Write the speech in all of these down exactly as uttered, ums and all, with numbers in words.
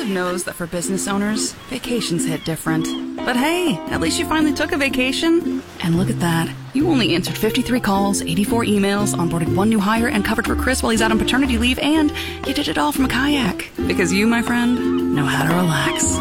Progressive knows that for business owners, vacations hit different. But hey, at least you finally took a vacation. And look at that. You only answered fifty-three calls, eighty-four emails, onboarded one new hire, and covered for Chris while he's out on paternity leave, and you did it all from a kayak. Because you, my friend, know how to relax.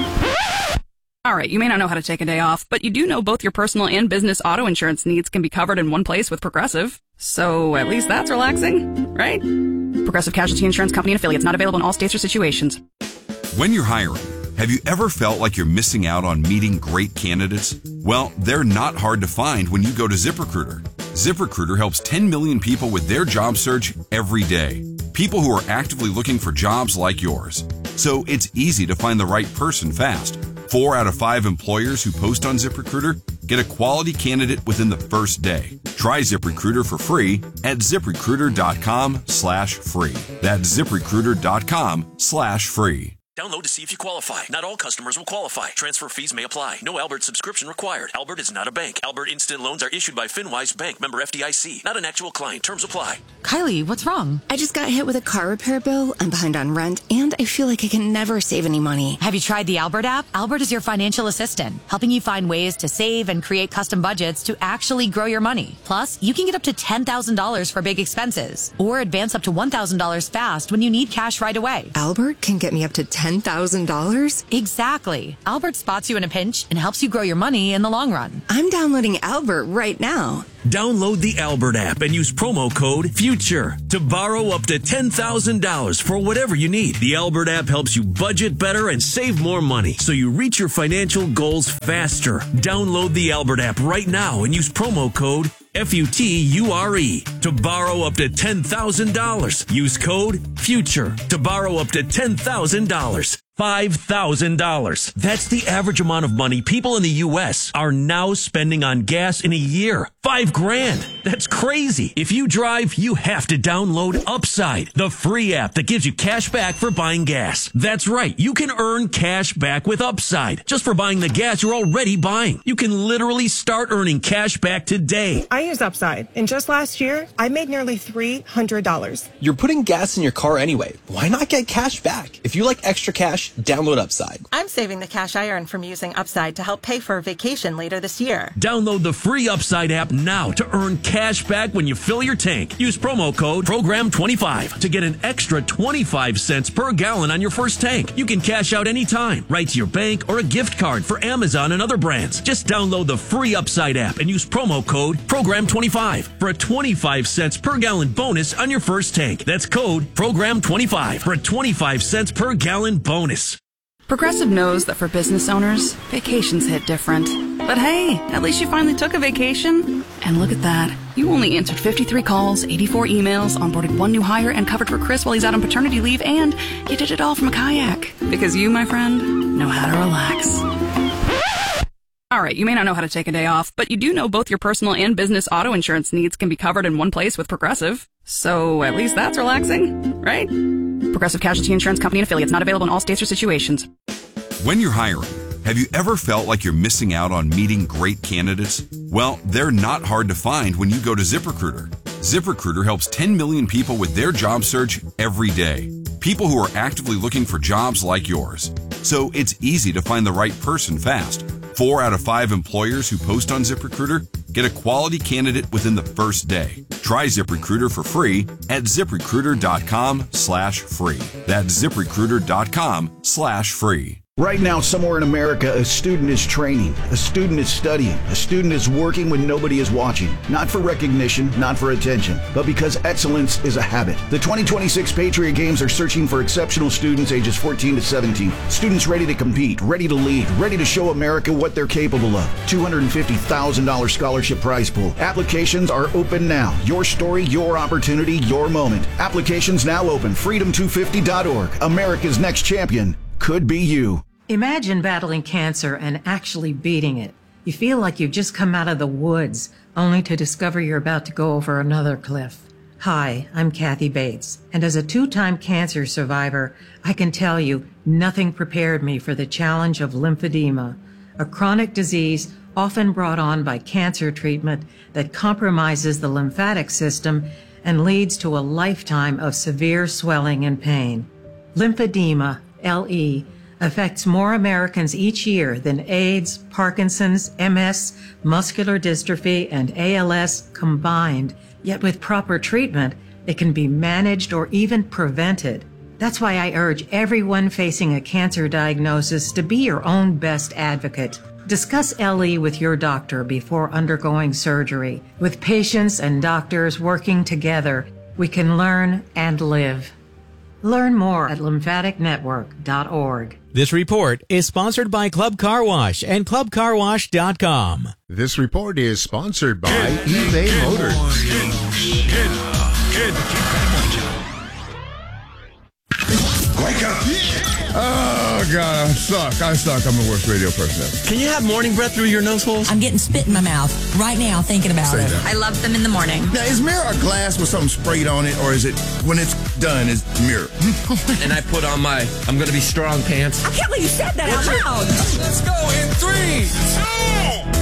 Alright, you may not know how to take a day off, but you do know both your personal and business auto insurance needs can be covered in one place with Progressive. So at least that's relaxing, right? Progressive Casualty Insurance Company and affiliates, not available in all states or situations. When you're hiring, have you ever felt like you're missing out on meeting great candidates? Well, they're not hard to find when you go to ZipRecruiter. ZipRecruiter helps ten million people with their job search every day. People who are actively looking for jobs like yours. So it's easy to find the right person fast. Four out of five employers who post on ZipRecruiter get a quality candidate within the first day. Try ZipRecruiter for free at ZipRecruiter.com slash free. That's ZipRecruiter.com slash free. Download to see if you qualify. Not all customers will qualify. Transfer fees may apply. No Albert subscription required. Albert is not a bank. Albert Instant Loans are issued by FinWise Bank, member F D I C. Not an actual client. Terms apply. Kylie, what's wrong? I just got hit with a car repair bill. I'm behind on rent, and I feel like I can never save any money. Have you tried the Albert app? Albert is your financial assistant, helping you find ways to save and create custom budgets to actually grow your money. Plus, you can get up to ten thousand dollars for big expenses, or advance up to one thousand dollars fast when you need cash right away. Albert can get me up to ten thousand dollars? Exactly. Albert spots you in a pinch and helps you grow your money in the long run. I'm downloading Albert right now. Download the Albert app and use promo code FUTURE to borrow up to ten thousand dollars for whatever you need. The Albert app helps you budget better and save more money so you reach your financial goals faster. Download the Albert app right now and use promo code F U T U R E to borrow up to ten thousand dollars. Use code FUTURE to borrow up to ten thousand dollars. five thousand dollars. That's the average amount of money people in the U S are now spending on gas in a year. Five grand. That's crazy. If you drive, you have to download Upside, the free app that gives you cash back for buying gas. That's right. You can earn cash back with Upside just for buying the gas you're already buying. You can literally start earning cash back today. I use Upside, and just last year, I made nearly three hundred dollars. You're putting gas in your car anyway. Why not get cash back? If you like extra cash, download Upside. I'm saving the cash I earn from using Upside to help pay for a vacation later this year. Download the free Upside app now to earn cash back when you fill your tank. Use promo code program twenty-five to get an extra twenty-five cents per gallon on your first tank. You can cash out anytime, right to your bank or a gift card for Amazon and other brands. Just download the free Upside app and use promo code program twenty-five for a twenty-five cents per gallon bonus on your first tank. That's code program twenty-five for a twenty-five cents per gallon bonus. Progressive knows that for business owners, vacations hit different. But hey, at least you finally took a vacation. And look at that. You only answered fifty-three calls, eighty-four emails, onboarded one new hire, and covered for Chris while he's out on paternity leave, and you did it all from a kayak. Because you, my friend, know how to relax. Alright, you may not know how to take a day off, but you do know both your personal and business auto insurance needs can be covered in one place with Progressive. So at least that's relaxing, right? Progressive Casualty Insurance Company and affiliates, not available in all states or situations. When you're hiring, have you ever felt like you're missing out on meeting great candidates? Well, they're not hard to find when you go to ZipRecruiter. ZipRecruiter helps ten million people with their job search every day. People who are actively looking for jobs like yours. So it's easy to find the right person fast. Four out of five employers who post on ZipRecruiter get a quality candidate within the first day. Try ZipRecruiter for free at ZipRecruiter.com slash free. That's ZipRecruiter.com slash free. Right now, somewhere in America, a student is training, a student is studying, a student is working when nobody is watching. Not for recognition, not for attention, but because excellence is a habit. The twenty twenty-six Patriot Games are searching for exceptional students ages fourteen to seventeen. Students ready to compete, ready to lead, ready to show America what they're capable of. two hundred fifty thousand dollars scholarship prize pool. Applications are open now. Your story, your opportunity, your moment. Applications now open. freedom two fifty dot org. America's next champion could be you. Imagine battling cancer and actually beating it. You feel like you've just come out of the woods, only to discover you're about to go over another cliff. Hi, I'm Kathy Bates, and as a two-time cancer survivor, I can tell you nothing prepared me for the challenge of lymphedema, a chronic disease often brought on by cancer treatment that compromises the lymphatic system and leads to a lifetime of severe swelling and pain. Lymphedema, L E, affects more Americans each year than AIDS, Parkinson's, M S, muscular dystrophy, and A L S combined. Yet with proper treatment, it can be managed or even prevented. That's why I urge everyone facing a cancer diagnosis to be your own best advocate. Discuss L E with your doctor before undergoing surgery. With patients and doctors working together, we can learn and live. Learn more at lymphatic network dot org. This report is sponsored by Club Car Wash and club car wash dot com. This report is sponsored by eBay Motors. Wake up! Oh, God, I suck. I suck. I'm the worst radio person ever. Can you have morning breath through your nose holes? I'm getting spit in my mouth right now thinking about Say it. that. I love them in the morning. Now, is mirror a glass with something sprayed on it, or is it, when it's done, is mirror? And I put on my I'm going to be strong pants. I can't believe you said that out loud. Let's go in three, two,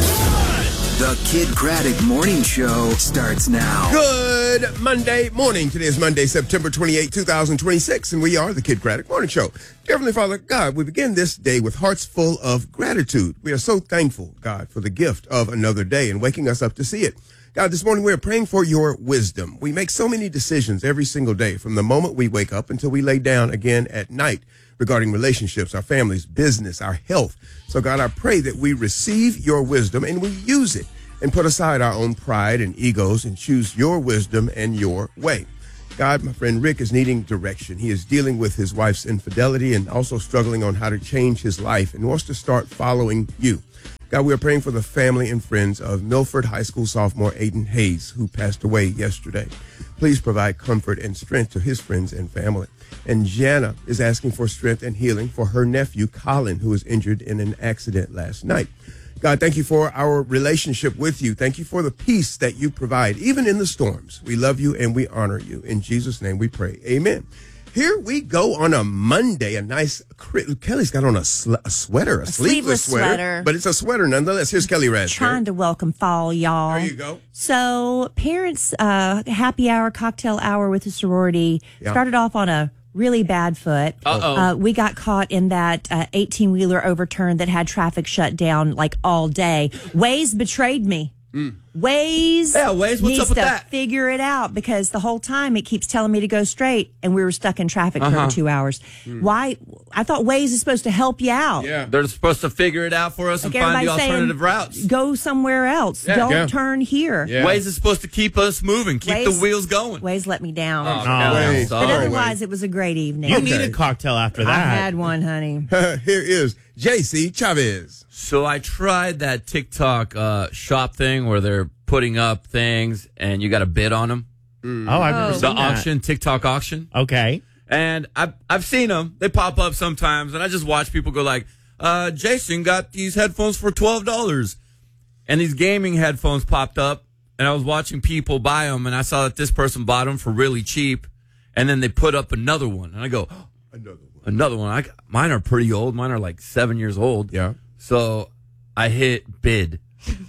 The Kid Craddock Morning Show starts now. Good Monday morning. Today is Monday, September twenty-eighth, twenty twenty-six, and we are the Kid Craddock Morning Show. Dear Heavenly Father, God, we begin this day with hearts full of gratitude. We are so thankful, God, for the gift of another day and waking us up to see it. God, this morning we are praying for your wisdom. We make so many decisions every single day from the moment we wake up until we lay down again at night regarding relationships, our families, business, our health. So, God, I pray that we receive your wisdom and we use it and put aside our own pride and egos and choose your wisdom and your way. God, my friend Rick is needing direction. He is dealing with his wife's infidelity and also struggling on how to change his life and wants to start following you. God, we are praying for the family and friends of Milford High School sophomore Aiden Hayes, who passed away yesterday. Please provide comfort and strength to his friends and family. And Jana is asking for strength and healing for her nephew, Colin, who was injured in an accident last night. God, thank you for our relationship with you. Thank you for the peace that you provide, even in the storms. We love you and we honor you. In Jesus' name we pray. Amen. Here we go on a Monday, a nice, Kelly's got on a, sl- a sweater, a, a sleeveless, sleeveless sweater, sweater, but it's a sweater nonetheless. Here's Kelly Raspberry. Trying to welcome fall, y'all. There you go. So parents, uh, happy hour, cocktail hour with the sorority Yeah. started off on a really bad foot. Uh-oh. Uh, we got caught in that uh, eighteen-wheeler overturn that had traffic shut down like all day. Waze betrayed me. Mm. Waze, Yeah, Waze, what's needs up with to that? figure it out because the whole time it keeps telling me to go straight, and we were stuck in traffic for Uh-huh. over two hours. Why? I thought Waze is supposed to help you out. Yeah. They're supposed to figure it out for us Like and find the everybody's saying, alternative routes. Go somewhere else. Yeah. Don't Yeah. turn here. Yeah. Waze is supposed to keep us moving, keep Waze- the wheels going. Waze let me down. Oh, no. Waze. But sorry. otherwise, it was a great evening. You Okay. need a cocktail after that. I had one, honey. Here is J C Chavez. So I tried that TikTok uh, shop thing where they're putting up things and you got to bid on them. Oh, I've never The seen that. auction, TikTok auction. Okay. And I've, I've seen them. They pop up sometimes, and I just watch people go like, uh, Jason got these headphones for twelve dollars. And these gaming headphones popped up, and I was watching people buy them, and I saw that this person bought them for really cheap, and then they put up another one. And I go, oh, Another one. another one. I, mine are pretty old. Mine are like seven years old. Yeah. So I hit bid.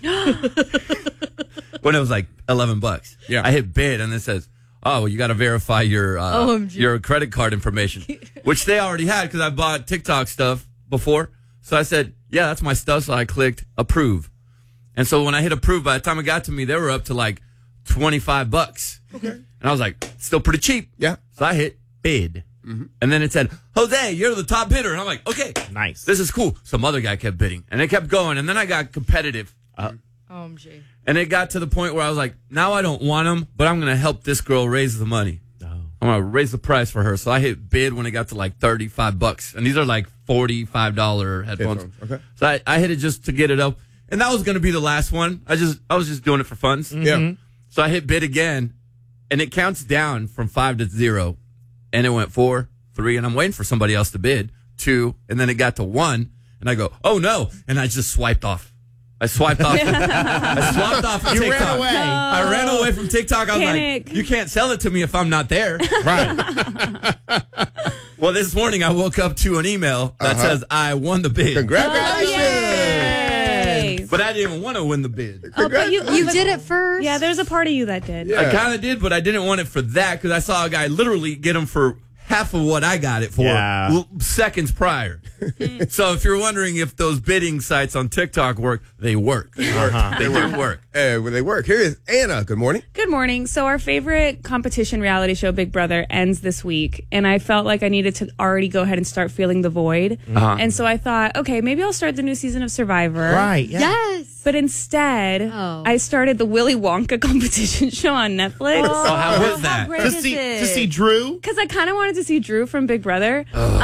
When it was like eleven bucks. Yeah. I hit bid and it says, oh, well, you got to verify your uh, O M G. your credit card information, which they already had because I bought TikTok stuff before. So I said, yeah, that's my stuff. So I clicked approve. And so when I hit approve, by the time it got to me, they were up to like twenty-five bucks. Okay. And I was like, still pretty cheap. Yeah. So I hit bid. Mm-hmm. And then it said, Jose, you're the top bidder. And I'm like, okay, Nice. this is cool. Some other guy kept bidding and it kept going. And then I got competitive. Uh, O M G. and it got to the point where I was like, now I don't want them, but I'm going to help this girl raise the money. Oh. I'm going to raise the price for her. So I hit bid when it got to like thirty-five bucks. And these are like forty-five dollars headphones. Headphones, okay. So I, I hit it just to get it up. And that was going to be the last one. I just, I was just doing it for funs. Yeah. So I hit bid again and it counts down from five to zero. And it went four, three, and I'm waiting for somebody else to bid. Two, and then it got to one, and I go, oh no, and I just swiped off. I swiped off. I swapped off of You TikTok. ran away. I ran away from TikTok. I was Panic. like, you can't sell it to me if I'm not there. Right. Well, this morning I woke up to an email that Uh-huh. says I won the bid. Congratulations. Yay. But I didn't want to win the bid. Oh, but you, you did it first? Yeah, there's a part of you that did. Yeah. I kind of did, but I didn't want it for that because I saw a guy literally get them for half of what I got it for Yeah. l- seconds prior. So if you're wondering if those bidding sites on TikTok work, they work. They work. Uh-huh. They do work. Uh, well, they work. Here is Anna. Good morning. Good morning. So our favorite competition reality show, Big Brother, ends this week, and I felt like I needed to already go ahead and start feeling the void. Uh-huh. And so I thought, okay, maybe I'll start the new season of Survivor. Right, yeah. Yes. But instead, Oh. I started the Willy Wonka competition show on Netflix. Oh, how was that? great To is see, it? to see Drew? Because I kind of wanted to see Drew from Big Brother.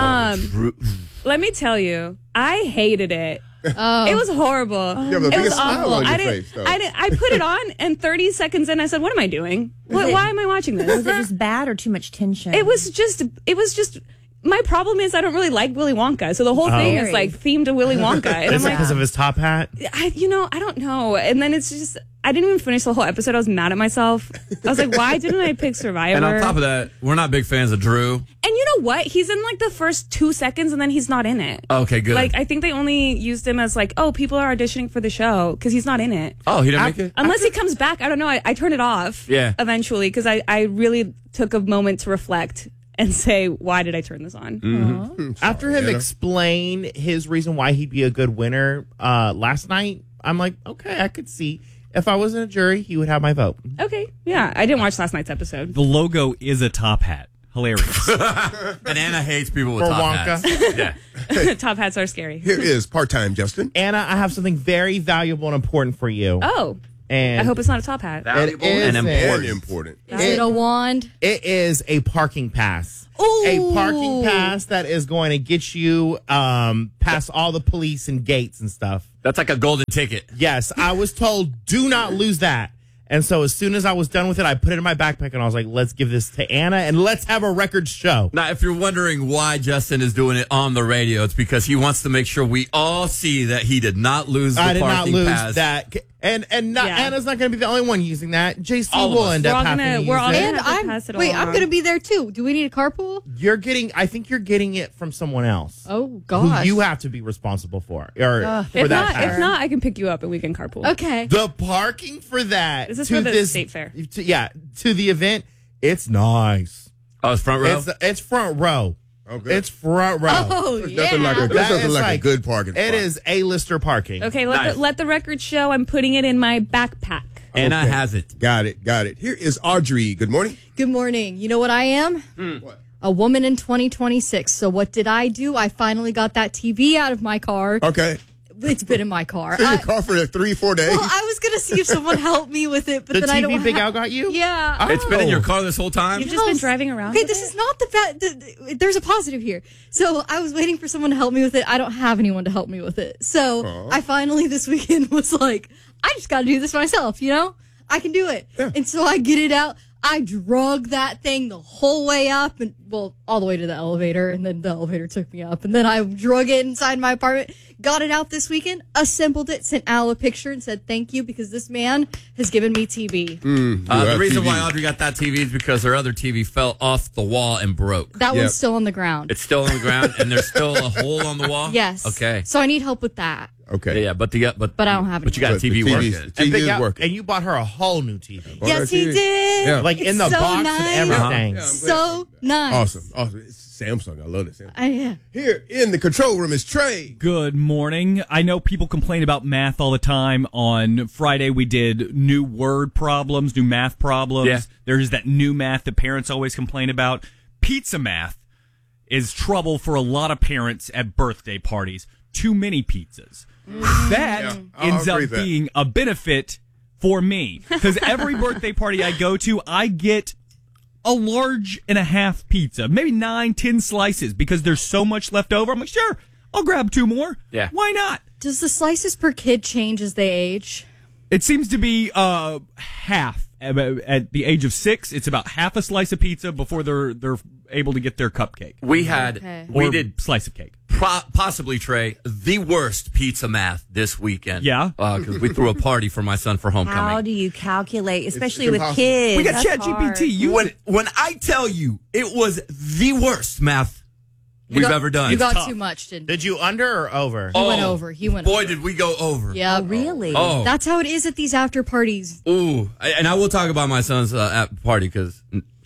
um, let me tell you, I hated it. Oh. It was horrible. You have the It was biggest smile awful. on your I didn't. face, though. I didn't. I put it on, and thirty seconds in, I said, "What am I doing? What, it- why am I watching this?" Was it just bad or too much tension? It was just. It was just. My problem is I don't really like Willy Wonka, so the whole thing Oh. is like themed to Willy Wonka, and I'm Is it like, because of his top hat? I, you know, I don't know. And then it's just, I didn't even finish the whole episode. I was mad at myself. I was like, why didn't I pick Survivor? And on top of that, we're not big fans of Drew. And you know what? He's in like the first two seconds, and then he's not in it. Okay, good. Like I think they only used him as like, oh, people are auditioning for the show because he's not in it. Oh, he didn't make it? Unless he comes back, I don't know. I, I turned it off. Yeah. Eventually, because I, I really took a moment to reflect and say, why did I turn this on? Mm-hmm. After him Anna. explain his reason why he'd be a good winner uh, last night, I'm like, okay, I could see. If I was in a jury, he would have my vote. Okay, yeah, I didn't watch last night's episode. The logo is a top hat. Hilarious. And Anna hates people with For top Wonka. hats. Yeah. Top hats are scary. Here is part-time Justin. Anna, I have something very valuable and important for you. Oh, And I hope it's not a top hat. Valuable It and isn't. important. And important. Is it a wand? It is a parking pass. Ooh. A parking pass that is going to get you um, past all the police and gates and stuff. That's like a golden ticket. Yes, I was told, do not lose that. And so as soon as I was done with it, I put it in my backpack and I was like, let's give this to Anna and let's have a record show. Now, if you're wondering why Justin is doing it on the radio, it's because he wants to make sure we all see that he did not lose the I did not parking lose pass. that. And and not, Yeah. Anna's not going to be the only one using that. J C All of will us. end We're up all having gonna- to we're use all it. gonna- And have to I'm pass it wait. I'm along. going to be there too. Do we need a carpool? You're getting, I think you're getting it from someone else. Oh Who gosh. you have to be responsible for. Or Ugh. for If that not, pass. if not, I can pick you up and we can carpool. Okay. The parking for that. This is to for the this, state fair. To, yeah, to the event, it's nice. Oh, it's front row? It's, it's front row. Oh, good. It's front row. Oh There's yeah. nothing like a, there's That nothing is like, a like- good parking It spot. is A-lister parking. Okay, let Nice. the, let the record show. I'm putting it in my backpack. Anna Okay. has it. Got it. Got it. Here is Audrey. Good morning. Good morning. You know what I am? What? A woman in twenty twenty-six. So what did I do? I finally got that T V out of my car. Okay. It's been in my car. In your I, car for like three, four days. well, I was gonna see if someone helped me with it, but The then I T V don't. Big ha- Al got you? Yeah. It's been in your Oh. car this whole time? You've just been driving around. Okay, with this it? is not the bad. The, the- there's a positive here. So I was waiting for someone to help me with it. I don't have anyone to help me with it. So Aw. I finally this weekend was like, I just got to do this myself. You know, I can do it. Yeah. And so I get it out. I drug that thing the whole way up, and well, all the way to the elevator, and then the elevator took me up, and then I drug it inside my apartment. Got it out this weekend, assembled it, sent Al a picture, and said thank you because this man has given me T V. Mm, Uh, you the have reason T V. why Audrey got that T V is because her other T V fell off the wall and broke. That Yep. one's still on the ground. It's still on the ground, and there's still a hole on the wall? Yes. Okay. So I need help with that. Okay. Yeah, yeah, but the but But I don't have But you got a But T V the T V's working. T V And, Big is Al- working. and you bought her a whole new T V. Bought her Yes, T he V. did. Yeah. Like in It's the so box nice. and everything. Yeah, I'm So nice. Awesome. Awesome. It's Samsung. I love this. I, yeah. Here in the control room is Trey. Good morning. I know people complain about math all the time. On Friday, we did new word problems, new math problems. Yeah. There's that new math that parents always complain about. Pizza math is trouble for a lot of parents at birthday parties. Too many pizzas. That Yeah, I'll ends up agree with that. being a benefit for me. Because every birthday party I go to, I get a large and a half pizza, maybe nine, ten slices, because there's so much left over. I'm like, sure, I'll grab two more. Yeah. Why not? Does the slices per kid change as they age? It seems to be uh, half. At at the age of six, it's about half a slice of pizza before they're they're able to get their cupcake. We had, Okay. we Or did slice of cake. pro- possibly, Trey, the worst pizza math this weekend. Yeah? Because we threw a party for my son for homecoming. How do you calculate, especially it's with impossible. kids? We got That's ChatGPT. hard. You when when I tell you it was the worst math we've got- ever done. You got tough. too much, didn't you? Did you under or over? He went over. He went Boy, over. did we go over. Yeah. Really? Oh. That's how it is at these after parties. Ooh. I- And I will talk about my son's uh, at party because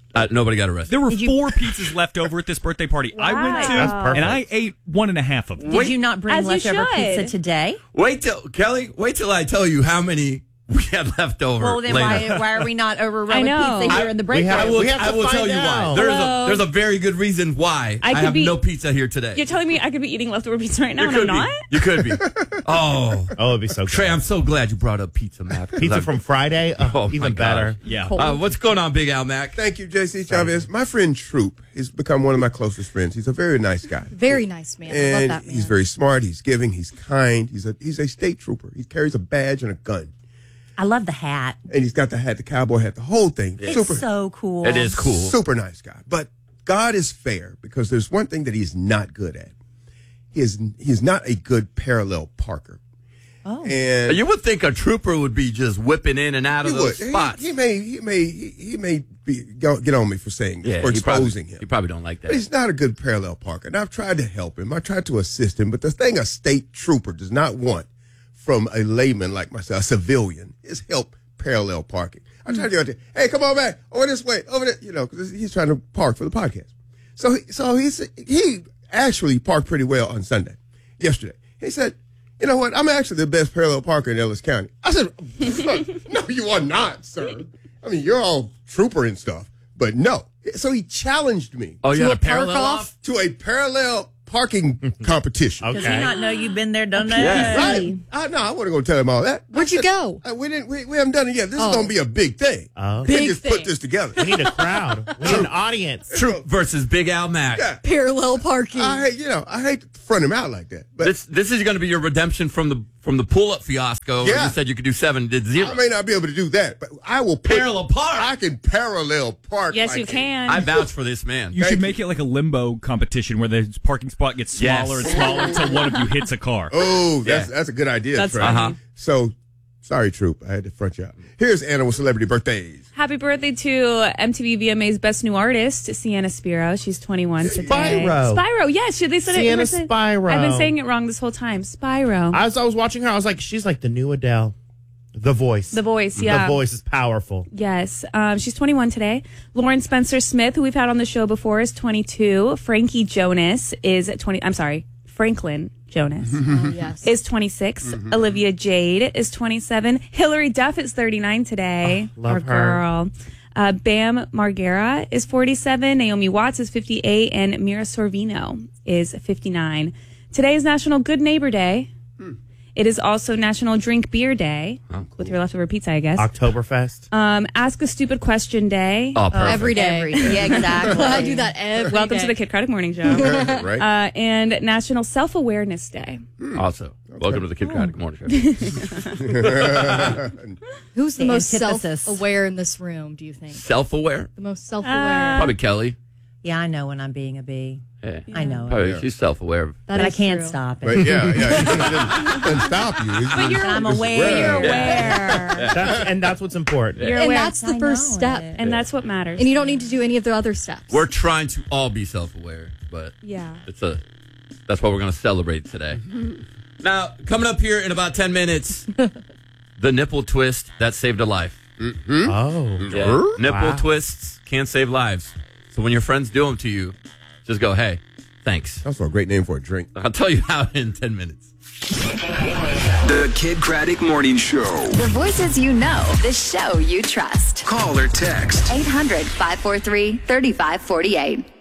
Uh, nobody got arrested. There were four pizzas left over at this birthday party I went to, That's and I ate one and a half of them. Did you not bring As you leftover should. pizza today? Wait till Kelly. Wait till I tell you how many we had left over. Well, then later. why, why are we not over I rolling know. pizza here in the break? I room? will, We have I to will tell find you why. out. There's a Hello? there's a very good reason why I I, could have be- no pizza here today. You're telling me I could be eating leftover pizza right now, You and I'm could be. not? You could be. Oh, Oh, it'd be so good. Trey, I'm so glad you brought up pizza, Matt. Pizza from Friday? Oh, Oh, my even better. gosh. Yeah. Uh, what's going on, Big Al Mac? Thank you, J C Chavez. My friend Troop has become one of my closest friends. He's a very nice guy. Very nice man. I love And that man. he's very smart. He's giving. He's kind. He's a he's a state trooper. He carries a badge and a gun. I love the hat. And he's got the hat, the cowboy hat, the whole thing. It's Super, so cool. It is cool. super nice guy. But God is fair because there's one thing that he's not good at. He is he's not a good parallel parker. Oh. And You would think a trooper would be just whipping in and out he of those would. spots. He, he may he may he, he may be, go, get on me for saying yeah, for he probably- exposing him. You probably don't like But that. he's not a good parallel parker. And I've tried to help him. I tried to assist him. But the thing a state trooper does not want from a layman like myself, a civilian, is help parallel parking. I tried to go out there, hey, come on back, over this way, over there, you know, because he's trying to park for the podcast. So, he, so he's, he actually parked pretty well on Sunday, yesterday. He said, you know what, I'm actually the best parallel parker in Ellis County. I said, no, you are not, sir. I mean, you're all trooper and stuff, but no. So he challenged me. Oh, you to had a a park parallel off? off? To a parallel parking competition. Does he not know you've been there, done that? Yeah. Right? I, no, I wasn't going to tell him all that. Where'd I you said, go? uh, we didn't. We, we haven't done it yet. This Oh. is going to be a big thing. Oh. We can't Big just thing. put this together. We need a crowd. We need an audience. Troop versus Big Al Mac. Yeah. Parallel parking. I hate, you know, I hate to front him out like that, but This this is going to be your redemption from the from the pull up fiasco. Where Yeah. you said you could do seven, did zero. I may not be able to do that. But I will put, Parallel park. I can parallel park. Yes, like you a- can. I vouch for this man. You Thank should you. make it like a limbo competition where the parking spot gets smaller Yes. and smaller until one of you hits a car. Oh, that's Yeah. that's a good idea. That's Trey. funny. Uh-huh. So, sorry, Troop. I had to front you out. Here's Anna with celebrity birthdays. Happy birthday to M T V V M A's Best New Artist, Sienna Spiro. She's twenty-one today. Spyro. Spyro, yes. She, they said it. Sienna they said- Spyro. I've been saying it wrong this whole time. Spyro. As I was watching her, I was like, she's like the new Adele. The voice. The voice, yeah. The voice is powerful. Yes. Um, she's twenty-one today. Lauren Spencer Smith, who we've had on the show before, is twenty-two. Frankie Jonas is twenty. I'm sorry, Franklin Jonas Oh, yes. is twenty-six. Olivia Jade is twenty-seven. Hillary Duff is thirty-nine today. Oh, love Our her. girl. Uh, Bam Margera is forty-seven. Naomi Watts is fifty-eight. And Mira Sorvino is fifty-nine. Today is National Good Neighbor Day. It is also National Drink Beer Day. With your leftover pizza, I guess. Oktoberfest. Um, Ask a Stupid Question Day. Oh, perfect. Every day. Every day. Yeah, exactly. I do that every Welcome day. to the Kid Craddock Morning Show. right? uh, and National Self Awareness Day. Also, welcome to the Kid Craddock Morning Show. Who's the, The most antithesis. self-aware in this room, do you think? Self aware? The most self-aware. Probably Kelly. Yeah, I know when I'm being a bee. Yeah. I know it. Probably, she's self aware. That But I is can't true. stop it. But yeah, yeah, it doesn't, doesn't stop you. It's- But you're- I'm it's aware. You're rare. aware. That's, and that's what's important. You're And aware. that's the I first know step. it. and that's what matters. And you don't need to do any of the other steps. We're trying to all be self aware, but Yeah. it's a that's what we're going to celebrate today. Now, coming up here in about ten minutes, the nipple twist that saved a life. Oh. Yeah. Nipple Wow. twists can save lives. So when your friends do them to you, just go, hey, thanks. That's a great name for a drink. I'll tell you how in ten minutes. The Kid Craddock Morning Show. The voices you know, the show you trust. Call or text eight hundred, five four three, three five four eight.